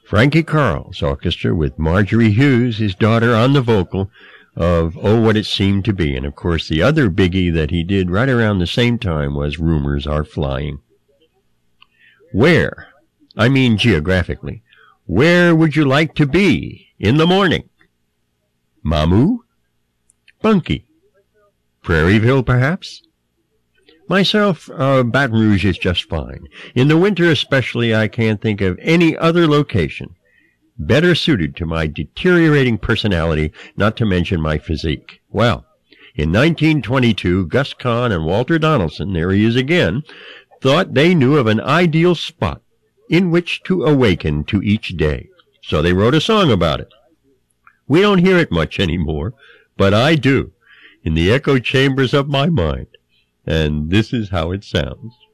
Frankie Carl's orchestra with Marjorie Hughes, his daughter, on the vocal of Oh, What It Seemed to Be. And, of course, the other biggie that he did right around the same time was Rumors Are Flying. Where, I mean geographically, where would you like to be in the morning? Mamu? Bunkie? Prairieville, perhaps? Myself, Baton Rouge is just fine. In the winter especially, I can't think of any other location better suited to my deteriorating personality, not to mention my physique. Well, in 1922, Gus Kahn and Walter Donaldson, there he is again, thought they knew of an ideal spot in which to awaken to each day. So they wrote a song about it. We don't hear it much anymore, but I do, in the echo chambers of my mind. And this is how it sounds.